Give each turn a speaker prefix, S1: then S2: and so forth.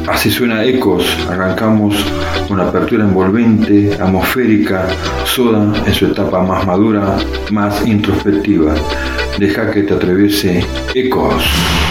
S1: Así suena Ecos. Arrancamos con apertura envolvente, atmosférica, Soda en su etapa más madura, más introspectiva. Deja que te atraviese Ecos.